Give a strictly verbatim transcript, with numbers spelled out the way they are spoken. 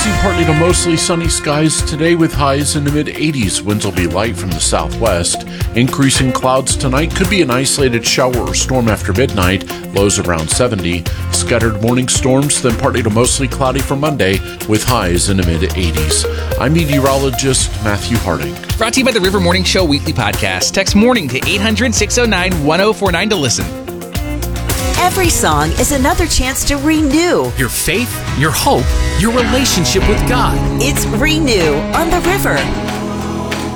see partly to mostly sunny skies today with highs in the mid eighties. Winds will be light from the southwest. Increasing clouds tonight, could be an isolated shower or storm after midnight. Lows around seventy. Scattered morning storms, then partly to mostly cloudy for Monday with highs in the mid eighties. I'm meteorologist Matthew Harding. Brought to you by the River Morning Show Weekly Podcast. Text MORNING to eight hundred, six oh nine, one oh four nine to listen. Every song is another chance to renew your faith, your hope, your relationship with God. It's Renew on the River.